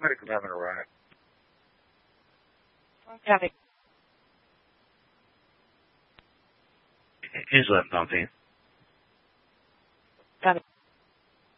Somebody come having a riot. Copy. He's left, Nothing. Copy.